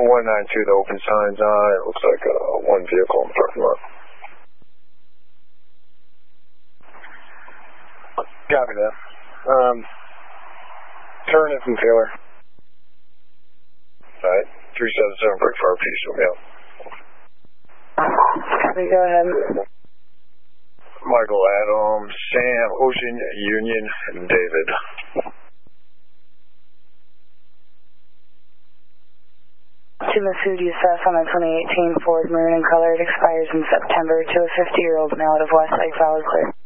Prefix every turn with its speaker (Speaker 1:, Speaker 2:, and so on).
Speaker 1: 192, the open signs on. It looks like one vehicle in the parking lot. Copy that. Turn it from Taylor. Alright, 377 break for RP, so yeah.
Speaker 2: Copy, go ahead.
Speaker 1: Michael, Adam, Sam, Ocean, Union, and David.
Speaker 2: To Masudu South on a 2018 Ford Maroon in color. It expires in September to a 50-year-old male out of Westlake, valid clear.